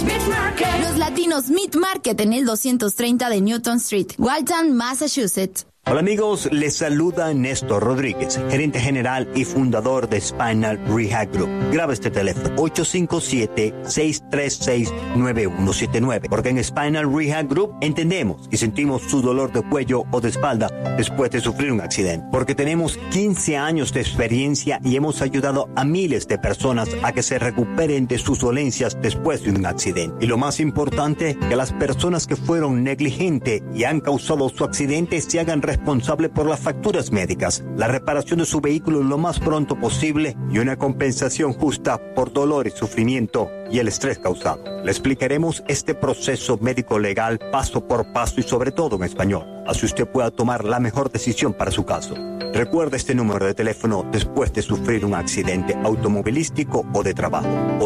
Los Latinos Meat Market en el 230 de Newton Street, Waltham, Massachusetts. Hola amigos, les saluda Néstor Rodríguez, gerente general y fundador de Spinal Rehab Group. Graba este teléfono, 857-636-9179, porque en Spinal Rehab Group entendemos y sentimos su dolor de cuello o de espalda después de sufrir un accidente, porque tenemos 15 años de experiencia y hemos ayudado a miles de personas a que se recuperen de sus dolencias después de un accidente. Y lo más importante, que las personas que fueron negligentes y han causado su accidente se hagan responsables por las facturas médicas, la reparación de su vehículo lo más pronto posible y una compensación justa por dolor y sufrimiento y el estrés causado. Le explicaremos este proceso médico legal paso por paso y sobre todo en español, así usted pueda tomar la mejor decisión para su caso. Recuerda este número de teléfono después de sufrir un accidente automovilístico o de trabajo,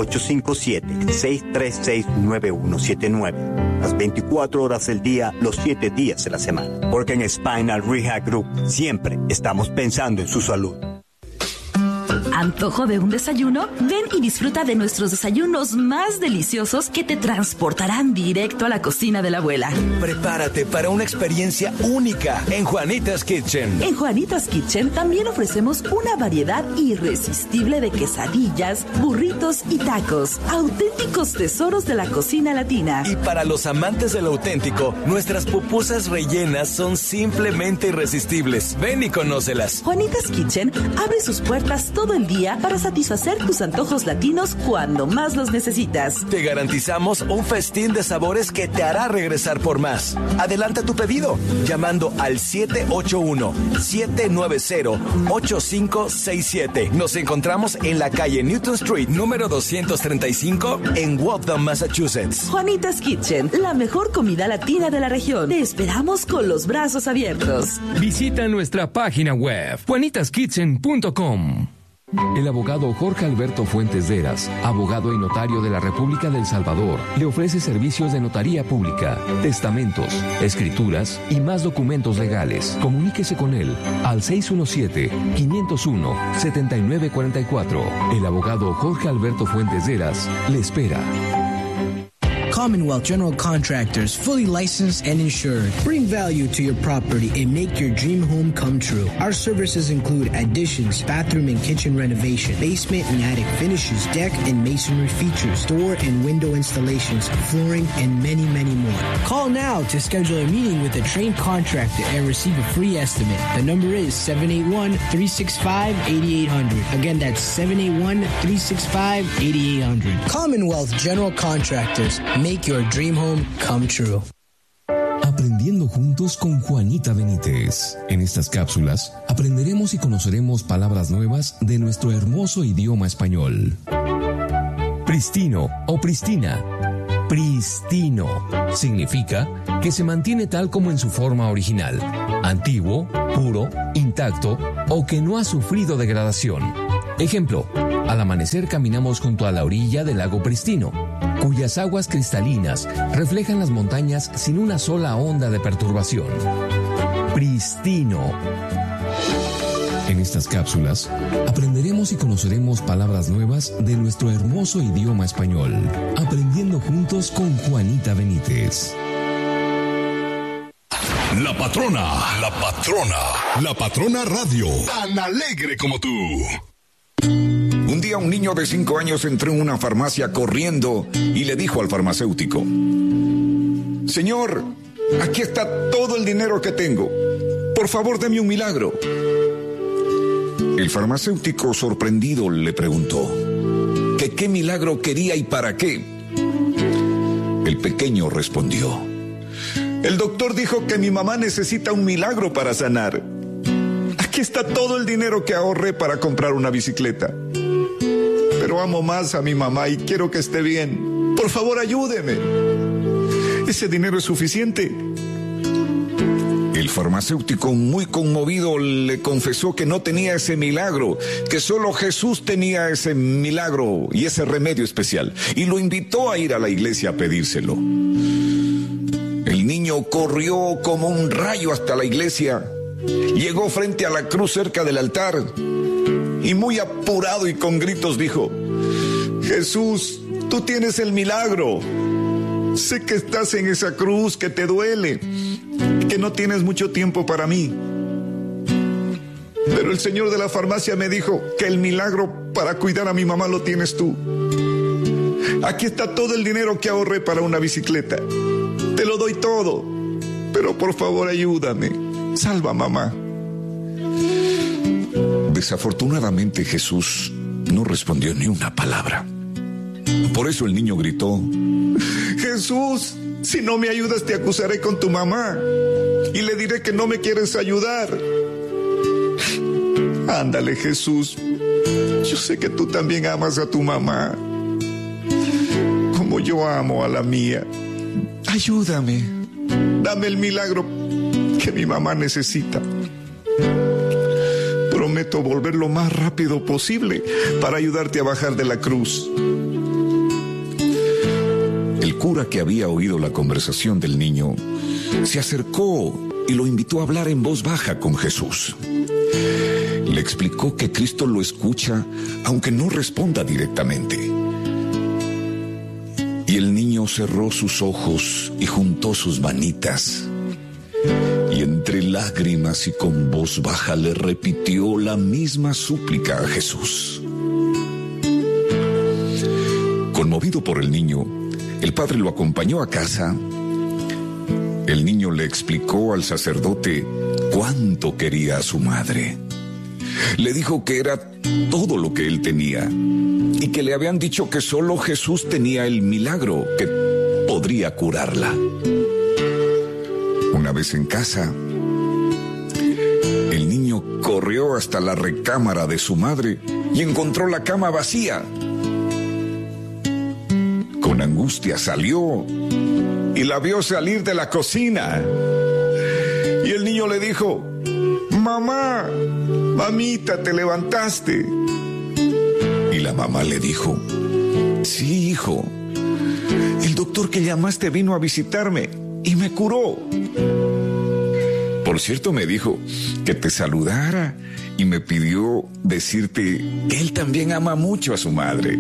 857-636-9179. Las 24 horas del día, los 7 días de la semana. Porque en Spinal Rehab Group siempre estamos pensando en su salud. ¿Antojo de un desayuno? Ven y disfruta de nuestros desayunos más deliciosos que te transportarán directo a la cocina de la abuela. Prepárate para una experiencia única en Juanita's Kitchen. En Juanita's Kitchen también ofrecemos una variedad irresistible de quesadillas, burritos y tacos, auténticos tesoros de la cocina latina. Y para los amantes de lo auténtico, nuestras pupusas rellenas son simplemente irresistibles. Ven y conócelas. Juanita's Kitchen abre sus puertas todo el día para satisfacer tus antojos latinos cuando más los necesitas. Te garantizamos un festín de sabores que te hará regresar por más. Adelanta tu pedido llamando al 781-790-8567. Nos encontramos en la calle Newton Street, número 235, en Waltham, Massachusetts. Juanita's Kitchen, la mejor comida latina de la región. Te esperamos con los brazos abiertos. Visita nuestra página web, juanitaskitchen.com. El abogado Jorge Alberto Fuentes Deras, abogado y notario de la República del Salvador, le ofrece servicios de notaría pública, testamentos, escrituras y más documentos legales. Comuníquese con él al 617-501-7944. El abogado Jorge Alberto Fuentes Deras le espera. Commonwealth General Contractors, fully licensed and insured. Bring value to your property and make your dream home come true. Our services include additions, bathroom and kitchen renovation, basement and attic finishes, deck and masonry features, door and window installations, flooring, and many, many more. Call now to schedule a meeting with a trained contractor and receive a free estimate. The number is 781-365-8800. Again, that's 781-365-8800. Commonwealth General Contractors. Make your dream home come true. Aprendiendo juntos con Juanita Benítez. En estas cápsulas aprenderemos y conoceremos palabras nuevas de nuestro hermoso idioma español. Pristino o pristina. Pristino significa que se mantiene tal como en su forma original, antiguo, puro, intacto o que no ha sufrido degradación. Ejemplo, al amanecer caminamos junto a la orilla del lago Pristino, cuyas aguas cristalinas reflejan las montañas sin una sola onda de perturbación. Pristino. En estas cápsulas aprenderemos y conoceremos palabras nuevas de nuestro hermoso idioma español. Aprendiendo juntos con Juanita Benítez. La patrona, la patrona, la patrona radio, tan alegre como tú. Un día un niño de 5 años entró en una farmacia corriendo y le dijo al farmacéutico: Señor, aquí está todo el dinero que tengo. Por favor, deme un milagro. El farmacéutico, sorprendido, le preguntó: ¿Qué milagro quería y para qué? El pequeño respondió: El doctor dijo que mi mamá necesita un milagro para sanar. Aquí está todo el dinero que ahorré para comprar una bicicleta. Pero amo más a mi mamá y quiero que esté bien. Por favor, ayúdeme. ¿Ese dinero es suficiente? El farmacéutico, muy conmovido, le confesó que no tenía ese milagro, que solo Jesús tenía ese milagro y ese remedio especial, y lo invitó a ir a la iglesia a pedírselo. El niño corrió como un rayo hasta la iglesia, llegó frente a la cruz cerca del altar y muy apurado y con gritos dijo: Jesús, tú tienes el milagro, Sé que estás en esa cruz, que te duele, que no tienes mucho tiempo para mí. Pero el señor de la farmacia me dijo que el milagro para cuidar a mi mamá lo tienes tú. Aquí está todo el dinero que ahorré para una bicicleta. Te lo doy todo, pero por favor ayúdame. Salva a mamá. Desafortunadamente Jesús no respondió ni una palabra. Por eso el niño gritó: Jesús, si no me ayudas te acusaré con tu mamá y le diré que no me quieres ayudar. Ándale, Jesús, yo sé que tú también amas a tu mamá como yo amo a la mía. Ayúdame, dame el milagro que mi mamá necesita. Prometo volver lo más rápido posible para ayudarte a bajar de la cruz. El cura, que había oído la conversación del niño, se acercó y lo invitó a hablar en voz baja con Jesús. Le explicó que Cristo lo escucha aunque no responda directamente. Y el niño cerró sus ojos y juntó sus manitas. Y entre lágrimas y con voz baja le repitió la misma súplica a Jesús. Conmovido por el niño, el padre lo acompañó a casa. El niño le explicó al sacerdote cuánto quería a su madre. Le dijo que era todo lo que él tenía y que le habían dicho que solo Jesús tenía el milagro que podría curarla. Una vez en casa, el niño corrió hasta la recámara de su madre y encontró la cama vacía. Con angustia salió y la vio salir de la cocina. Y el niño le dijo: Mamá, mamita, ¿te levantaste? Y la mamá le dijo: Sí, hijo, el doctor que llamaste vino a visitarme y me curó. Por cierto, me dijo que te saludara y me pidió decirte que él también ama mucho a su madre.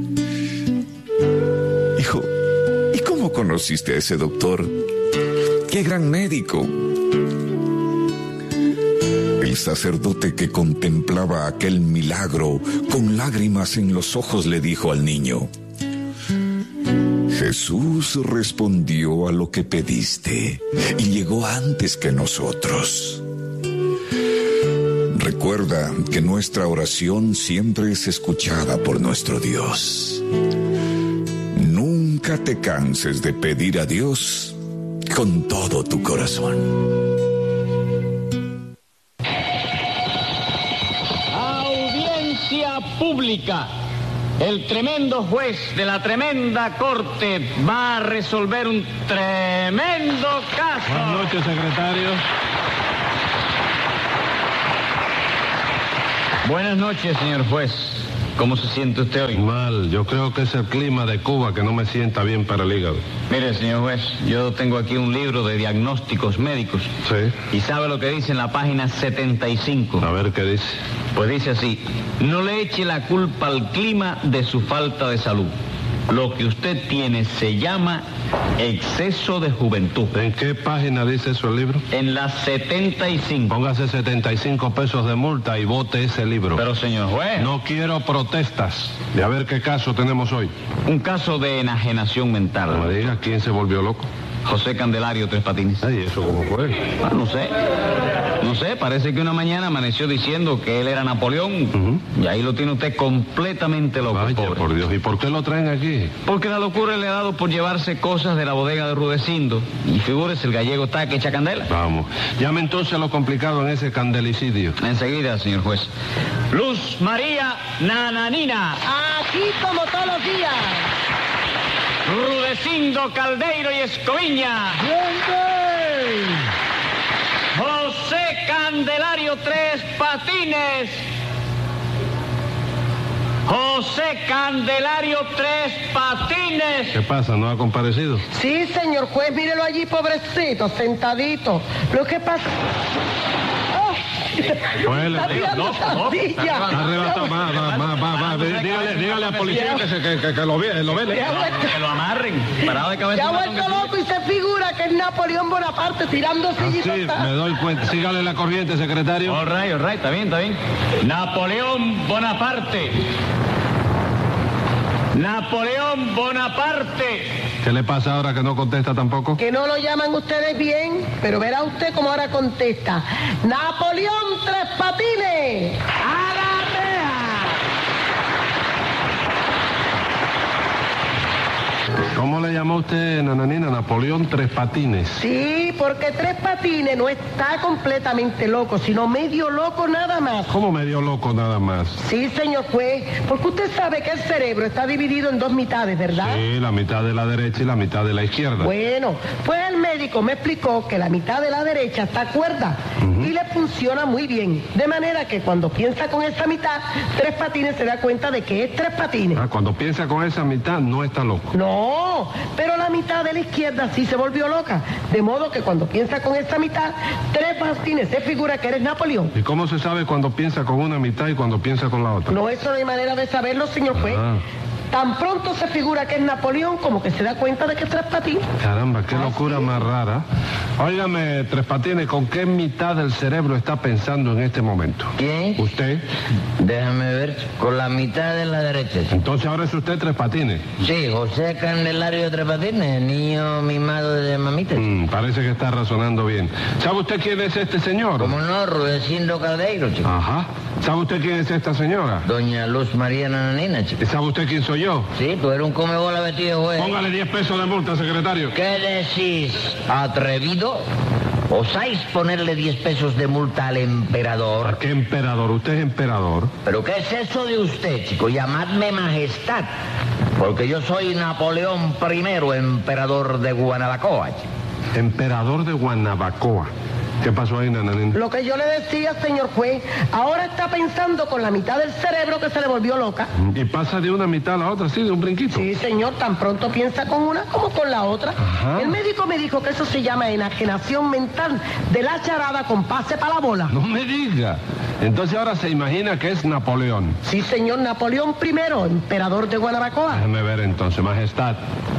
Hijo, ¿y cómo conociste a ese doctor? ¡Qué gran médico! El sacerdote, que contemplaba aquel milagro con lágrimas en los ojos, le dijo al niño: Jesús respondió a lo que pediste y llegó antes que nosotros. Recuerda que nuestra oración siempre es escuchada por nuestro Dios. Nunca te canses de pedir a Dios con todo tu corazón. Audiencia pública. El tremendo juez de la tremenda corte va a resolver un tremendo caso. Buenas noches, secretario. Buenas noches, señor juez. ¿Cómo se siente usted hoy? Mal, yo creo que es el clima de Cuba que no me sienta bien para el hígado. Mire, señor juez, yo tengo aquí un libro de diagnósticos médicos. Sí. ¿Y sabe lo que dice en la página 75? A ver qué dice. Pues dice así: no le eche la culpa al clima de su falta de salud. Lo que usted tiene se llama exceso de juventud. ¿En qué página dice eso el libro? En la 75. Póngase 75 pesos de multa y vote ese libro. Pero, señor juez... No quiero protestas. De a ver qué caso tenemos hoy. Un caso de enajenación mental. No me diga, ¿quién se volvió loco? José Candelario Tres Patines. Ay, ¿eso cómo fue? Ah, no sé, parece que una mañana amaneció diciendo que él era Napoleón. Y ahí lo tiene usted completamente loco. Vaya, pobre. por Dios, ¿y por qué lo traen aquí? Porque la locura le ha dado por llevarse cosas de la bodega de Rudecindo. Y figúrese, el gallego está que echa candela. Vamos, llame entonces lo complicado en ese candelicidio. Enseguida, señor juez. Luz María Nananina. Aquí como todos los días. Rudecindo Caldeiro y Escoviña. ¡Bien! José Candelario Tres Patines. José Candelario Tres Patines. ¿Qué pasa? ¿No ha comparecido? Sí, señor juez, mírelo allí, pobrecito, sentadito. Lo que pasa... Pues, Está tirando sandía. Está arrebatado. Va. Dígale al policía que lo vele. Que lo amarren. Parado de cabeza. Se ha vuelto loco y se figura que es Napoleón Bonaparte tirando sillitas. Sí, me doy cuenta. Sígale la corriente, secretario. All right, está bien. Napoleón Bonaparte. Napoleón Bonaparte. ¿Qué le pasa ahora que no contesta tampoco? Que no lo llaman ustedes bien, pero verá usted cómo ahora contesta. Napoleón Tres Patines. ¡A la reja! ¿Cómo le llamó usted, nananina? Napoleón Tres Patines. Sí, porque Tres Patines no está completamente loco, sino medio loco nada más. ¿Cómo medio loco nada más? Sí, señor juez, porque usted sabe que el cerebro está dividido en dos mitades, ¿verdad? Sí, la mitad de la derecha y la mitad de la izquierda. Bueno, pues el médico me explicó que la mitad de la derecha está cuerda y le funciona muy bien. De manera que cuando piensa con esa mitad, Tres Patines se da cuenta de que es Tres Patines. Cuando piensa con esa mitad, no está loco. No, pero la mitad de la izquierda sí se volvió loca. De modo que cuando piensa con esa mitad, Tres Patines se figura que eres Napoleón. ¿Y cómo se sabe cuando piensa con una mitad y cuando piensa con la otra? No, eso no hay manera de saberlo, señor juez. Tan pronto se figura que es Napoleón como que se da cuenta de que es Tres Patines. Caramba, qué locura más rara. Óigame, Tres Patines, ¿con qué mitad del cerebro está pensando en este momento? ¿Quién? ¿Usted? Déjame ver, con la mitad de la derecha. Entonces ahora es usted Tres Patines. Sí, José Candelario Tres Patines, niño mimado de mamita. Parece que está razonando bien. ¿Sabe usted quién es este señor? ¿Cómo no? Rudecindo Caldeiro, chico. Ajá. ¿Sabe usted quién es esta señora? Doña Luz María Nananina, chico. ¿Sabe usted quién soy yo? Sí, tú eres un comebola vestido, güey. Póngale 10 pesos de multa, secretario. ¿Qué decís, atrevido? ¿Osáis ponerle 10 pesos de multa al emperador? ¿A qué emperador? ¿Usted es emperador? ¿Pero qué es eso de usted, chico? Llamadme majestad. Porque yo soy Napoleón I, emperador de Guanabacoa, chico. Emperador de Guanabacoa. ¿Qué pasó ahí, nananina? Lo que yo le decía, señor juez, ahora está pensando con la mitad del cerebro que se le volvió loca. ¿Y pasa de una mitad a la otra, sí, de un brinquito? Sí, señor, tan pronto piensa con una como con la otra. Ajá. El médico me dijo que eso se llama enajenación mental de la charada con pase para la bola. No me diga. Entonces ahora se imagina que es Napoleón. Sí, señor, Napoleón I, emperador de Guanabacoa. Déjeme ver entonces, majestad.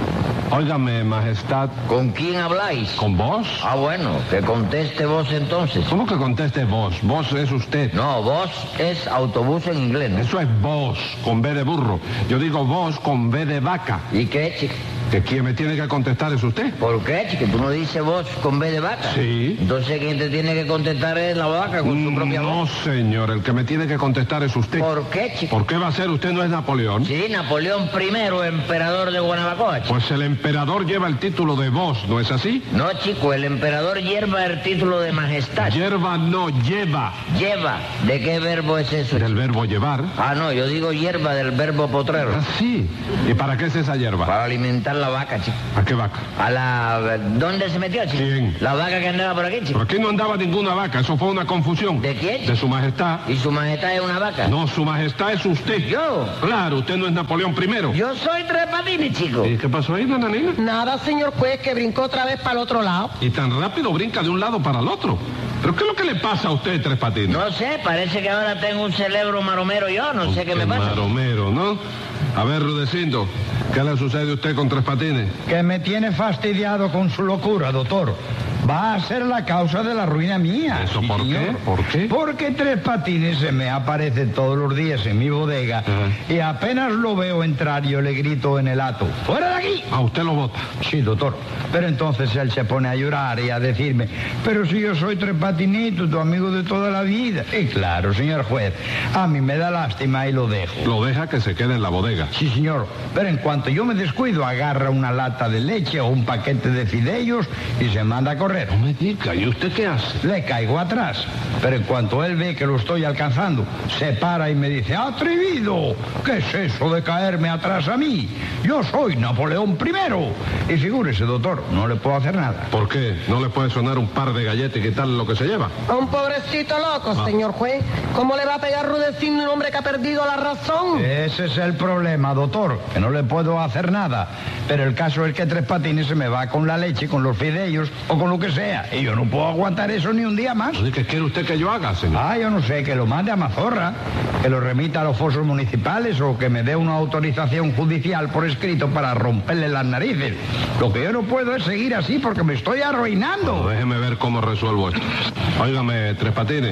Óigame, majestad. ¿Con quién habláis? ¿Con vos? Ah, bueno, que conteste vos entonces. ¿Cómo que conteste vos? Vos es usted. No, vos es autobús en inglés, ¿no? Eso es vos, con B de burro. Yo digo vos con B de vaca. ¿Y qué, chico? ¿Que quien me tiene que contestar es usted? ¿Por qué, chico? ¿Tú no dices vos con B de vaca? Sí. Entonces quien te tiene que contestar es la vaca con su propia voz. No, señor, el que me tiene que contestar es usted. ¿Por qué, chico? ¿Por qué va a ser? ¿Usted no es Napoleón? Sí, Napoleón I, emperador de Guanabacoa, chico. Pues el emperador lleva el título de vos, ¿no es así? No, chico, el emperador lleva el título de majestad. Hierba no, lleva. Lleva. ¿De qué verbo es eso, chico? Del verbo llevar. Ah, no, yo digo hierba del verbo potrero. Ah, sí. ¿Y para qué es esa hierba? Para alimentar la vaca, chico. ¿A qué vaca? A la... ¿Dónde se metió, chico? ¿Quién? La vaca que andaba por aquí, chico. Por aquí no andaba ninguna vaca, eso fue una confusión. ¿De quién? De su majestad. ¿Y su majestad es una vaca? No, su majestad es usted. ¿Yo? Claro, usted no es Napoleón I. Yo soy Tres Patines, chico. ¿Y qué pasó ahí, nananina? Nada, señor juez, que brincó otra vez para el otro lado. Y tan rápido brinca de un lado para el otro. ¿Pero qué es lo que le pasa a usted, Tres Patines? No sé, parece que ahora tengo un cerebro maromero yo, no sé qué me pasa. Maromero, ¿no? A ver, Rudecindo, ¿qué le sucede a usted con Tres Patines? Que me tiene fastidiado con su locura, doctor. Va a ser la causa de la ruina mía. ¿Eso sí, por señor. qué? ¿Por qué? Porque Tres Patines se me aparece todos los días en mi bodega y apenas lo veo entrar yo le grito en el hato: ¡fuera de aquí! ¿A usted lo vota? Sí, doctor. Pero entonces él se pone a llorar y a decirme: pero si yo soy Tres Patinito, tu amigo de toda la vida. Y claro, señor juez, a mí me da lástima y lo dejo. Lo deja que se quede en la bodega. Sí, señor. Pero en cuanto yo me descuido, agarra una lata de leche o un paquete de fideos y se manda a correr. No me diga, ¿y usted qué hace? Le caigo atrás. Pero en cuanto él ve que lo estoy alcanzando, se para y me dice: ¡atrevido! ¿Qué es eso de caerme atrás a mí? Yo soy Napoleón I. Y figúrese, doctor, no le puedo hacer nada. ¿Por qué? ¿No le puede sonar un par de galletas y quitarle lo que se lleva? A un pobrecito loco, señor juez. ¿Cómo le va a pegar Rudecindo un hombre que ha perdido la razón? Ese es el problema, doctor, que no le puedo puedo hacer nada. Pero el caso es que Tres Patines se me va con la leche, con los fideos o con lo que sea. Y yo no puedo aguantar eso ni un día más. ¿Qué quiere usted que yo haga, señor? Yo no sé, que lo mande a Mazorra, que lo remita a los fosos municipales o que me dé una autorización judicial por escrito para romperle las narices. Lo que yo no puedo es seguir así porque me estoy arruinando. Bueno, déjeme ver cómo resuelvo esto. Óigame, Tres Patines.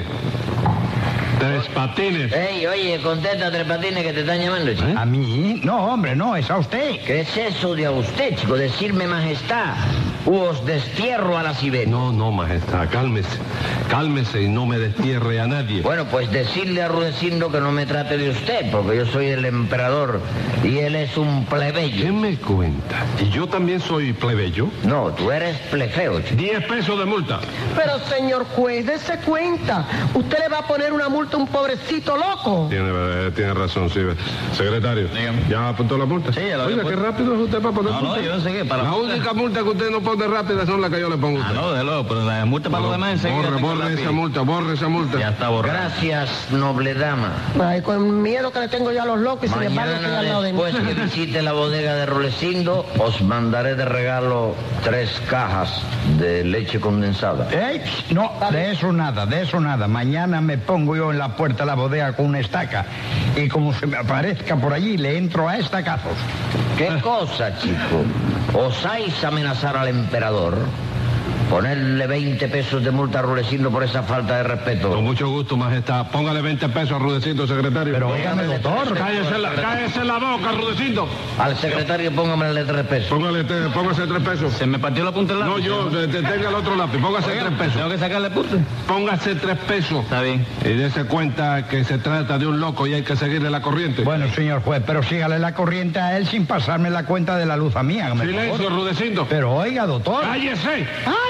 Tres Patines. Ey, oye, contesta, Tres Patines, que te están llamando, chico. ¿A mí? No, hombre, no, es a usted. ¿Qué es eso de a usted, chico? Decirme majestad. Os destierro a la Siberia. No, majestad, cálmese. Cálmese y no me destierre a nadie. Bueno, pues decirle a Rudecindo que no me trate de usted, porque yo soy el emperador y él es un plebeyo. ¿Qué me cuenta? ¿Y yo también soy plebeyo? No, tú eres plefeo, chico. 10 pesos de multa. Pero, señor juez, dése cuenta. Usted le va a poner una multa a un pobrecito loco. Tiene razón, sí. Secretario, dígame. ¿ya apuntó la multa? Sí, ya la Oiga, había qué rápido es usted para poner multa. No, yo no sé qué. La única multa que usted no pone rápida son las que yo le pongo a usted. No, de luego, pero la multa para los demás enseguida. Borre esa multa. Ya está borrada. Gracias, noble dama. Ay, con miedo que le tengo yo a los locos y sin embargo estoy al lado de mí. Después que visite la bodega de Rudecindo, os mandaré de regalo 3 cajas de leche condensada. No, de eso nada. Mañana me pongo yo en la puerta de la bodega con una estaca y como se me aparezca por allí, le entro a estacazos. ¿Qué cosa, chico? ¿Osáis amenazar al emperador? Ponerle 20 pesos de multa a Rudecindo por esa falta de respeto. Con mucho gusto, majestad. Póngale 20 pesos a Rudecindo, secretario. Pero óigame, doctor. Cállese la boca, Rudecindo. Al secretario póngamele 3 pesos. Póngase 3 pesos. Se me partió la punta del lápiz. No, yo, tenga el otro lápiz. Póngase 3 pesos. Tengo que sacarle punta. Póngase 3 pesos. Está bien. Y dése cuenta que se trata de un loco y hay que seguirle la corriente. Bueno, señor juez, pero sígale la corriente a él sin pasarme la cuenta de la luz a mí. Silencio, Rudecindo. Pero oiga, doctor. ¡Cállese! ¡Ay!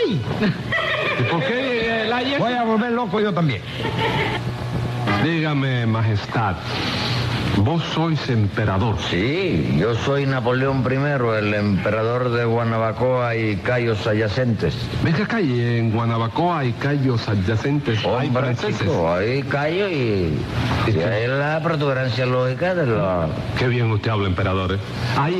¿Y por qué la haya? Voy a volver loco yo también. Dígame, majestad, vos sois emperador. Sí, yo soy Napoleón I, el emperador de Guanabacoa y cayos adyacentes. Venga acá, y en Guanabacoa hay cayos adyacentes. Hay Hombre, franceses. chico, hay callos y hay la protuberancia lógica de la... Qué bien usted habla, emperador, ¿eh?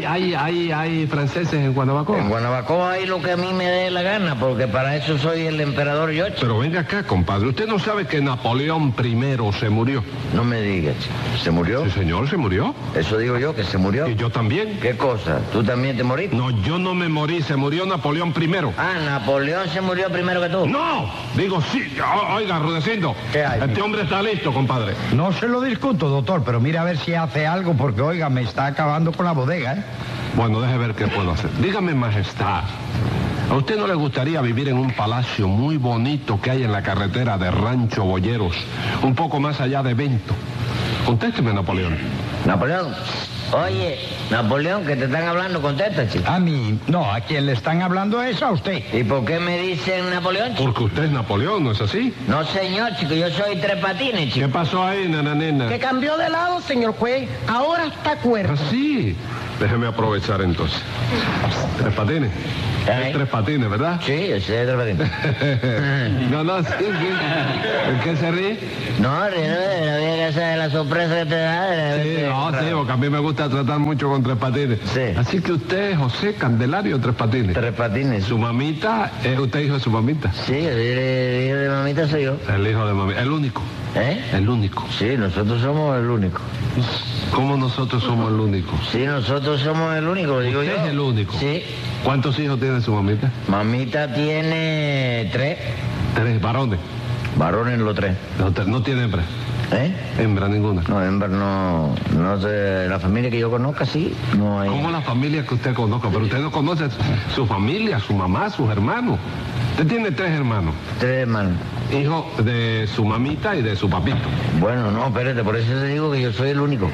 ¿Hay franceses en Guanabacoa? En Guanabacoa hay lo que a mí me dé la gana, porque para eso soy el emperador yo. Pero venga acá, compadre, usted no sabe que Napoleón I se murió. No me digas, chico. ¿Se murió? Sí, señor, se murió. Eso digo yo, que se murió. Y yo también. ¿Qué cosa? ¿Tú también te moriste? No, yo no me morí, se murió Napoleón I. Ah, Napoleón se murió primero que tú. ¡No! Digo, sí. Oiga, Rudecindo. ¿Qué hay? Este hombre está listo, compadre. No se lo discuto, doctor, pero mira a ver si hace algo porque, oiga, me está acabando con la bodega, ¿eh? Bueno, deje ver qué puedo hacer. Dígame, majestad, ¿a usted no le gustaría vivir en un palacio muy bonito que hay en la carretera de Rancho Boyeros, un poco más allá de Vento? Contésteme, Napoleón. Napoleón, oye, Napoleón, que te están hablando, contesta, chico. A mí, no, a quien le están hablando es a usted. ¿Y por qué me dicen Napoleón, chico? Porque usted es Napoleón, ¿no es así? No, señor, chico, yo soy Tres Patines, chico. ¿Qué pasó ahí, nananena? Que cambió de lado, señor juez. Ahora está cuerdo. ¿Ah, sí? Déjeme aprovechar entonces. Tres Patines. ¿Eh? Tres Patines, ¿verdad? Sí, ese es Tres Patines. No, sí. ¿En qué se ríe? No, no había que hacer la sorpresa que te da. Sí, porque a mí me gusta tratar mucho con Tres Patines. Sí. Así que usted es José Candelario Tres Patines. Tres Patines. Su mamita, ¿es usted hijo de su mamita? Sí, el hijo de mamita soy yo. El hijo de mamita, el único. ¿Eh? El único. Sí, nosotros somos el único. ¿Cómo nosotros somos el único? Sí, nosotros somos el único, digo yo. ¿Usted es el único? Sí. ¿Cuántos hijos tiene su mamita? Mamita tiene 3. 3 varones. Varones los 3. No tiene hembra. ¿Eh? Hembra ninguna. No, hembra no sé, la familia que yo conozca, sí, no hay. ¿Cómo la familia que usted conozca? Pero usted no conoce su familia, su mamá, sus hermanos. Usted tiene 3 hermanos. 3 hermanos. Hijo de su mamita y de su papito. Bueno, no, espérate, por eso te digo que yo soy el único.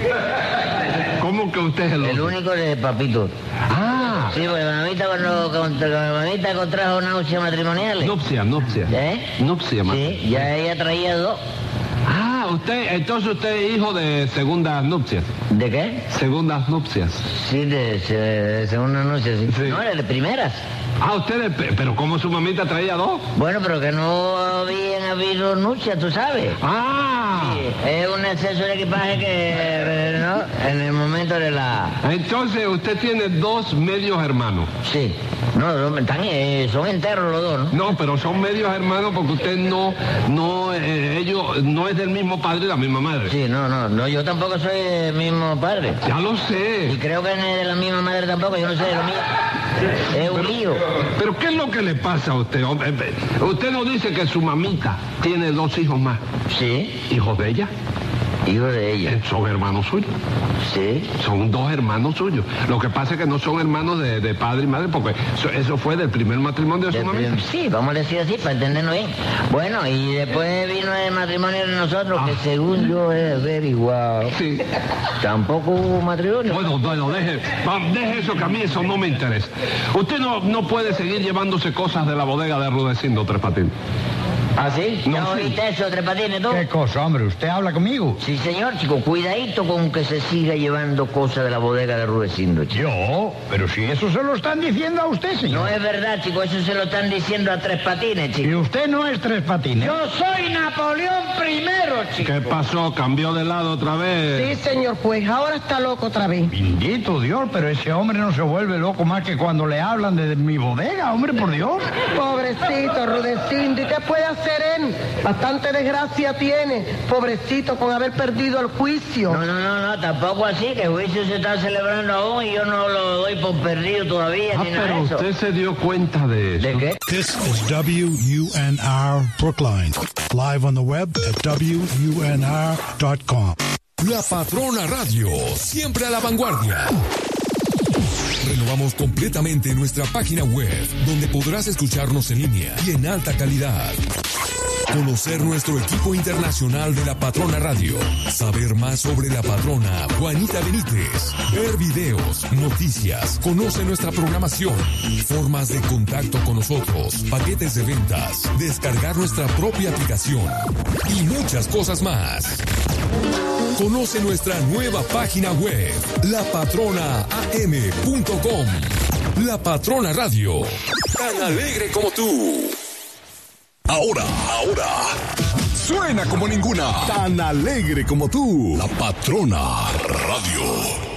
¿Cómo que usted es el único? El único de papito. Ah. Sí, porque mamita cuando mamita contrajo náuseas matrimoniales. Nupcia. ¿Eh? Nupcia, sí, ya ella traía 2. Ah, entonces usted es hijo de segundas nupcias. ¿De qué? Segundas nupcias. Sí, de segundas nupcias, sí. Sí. No, era de primeras. Ah, pero ¿cómo su mamita traía 2? Bueno, pero que no habían habido nupcias, tú sabes. Ah. Sí, es un exceso de equipaje que, ¿no? En el momento de la... Entonces, usted tiene 2 medios hermanos. Sí. No, son enteros los dos, ¿no? No, pero son medios hermanos porque usted ellos no es del mismo padre y la misma madre. Sí, no, yo tampoco soy del mismo padre. Ya lo sé. Y creo que no es de la misma madre tampoco, yo no sé de lo mío. Es un lío. Pero ¿qué es lo que le pasa a usted? Usted nos dice que su mamita tiene 2 hijos más. Sí. ¿Hijos de ella? Hijos de ella. ¿Son hermanos suyos? Sí. Son 2 hermanos suyos. Lo que pasa es que no son hermanos de padre y madre, porque eso fue del primer matrimonio de su mamita. Sí, vamos a decir así, para entendernos bien. Bueno, y después vino el matrimonio de nosotros, que según yo he averiguado, sí, tampoco hubo matrimonio. Bueno, deje eso, que a mí eso no me interesa. Usted no puede seguir llevándose cosas de la bodega de Rudecindo, Tres Patines. ¿Ah, sí? No, ¿Ya oíste eso, Tres Patines, tú? ¿Qué cosa, hombre? ¿Usted habla conmigo? Sí, señor, chico. Cuidadito con que se siga llevando cosas de la bodega de Rudecindo, chico. ¿Yo? Pero si eso se lo están diciendo a usted, señor. No es verdad, chico. Eso se lo están diciendo a Tres Patines, chico. Y usted no es Tres Patines. Yo soy Napoleón I, chico. ¿Qué pasó? ¿Cambió de lado otra vez? Sí, señor juez. Ahora está loco otra vez. Bendito Dios, pero ese hombre no se vuelve loco más que cuando le hablan de mi bodega, hombre, por Dios. Pobrecito Rudecindo. ¿Y qué puede hacer él? Bastante desgracia tiene, pobrecito, con haber perdido el juicio. No, tampoco así, que el juicio se está celebrando aún y yo no lo doy por perdido todavía, ni nada pero de eso. usted se dio cuenta de eso. ¿De qué? This is WUNR Brookline, live on the web at WUNR.com. La Patrona Radio, siempre a la vanguardia. Renovamos completamente nuestra página web, donde podrás escucharnos en línea y en alta calidad. Conocer nuestro equipo internacional de La Patrona Radio. Saber más sobre la patrona Juanita Benítez. Ver videos, noticias. Conoce nuestra programación. Formas de contacto con nosotros. Paquetes de ventas. Descargar nuestra propia aplicación. Y muchas cosas más. Conoce nuestra nueva página web, lapatronaam.com. La Patrona Radio, tan alegre como tú. Ahora, suena como ninguna, tan alegre como tú. La Patrona Radio.